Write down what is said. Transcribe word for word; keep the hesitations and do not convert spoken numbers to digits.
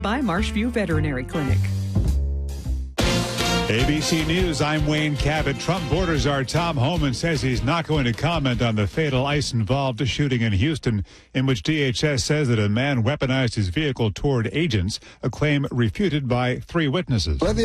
by Marshview Veterinary Clinic. A B C News, I'm Wayne Cabot. Trump borders are Tom Homan says he's not going to comment on the fatal ICE-involved shooting in Houston, in which D H S says that a man weaponized his vehicle toward agents, a claim refuted by three witnesses.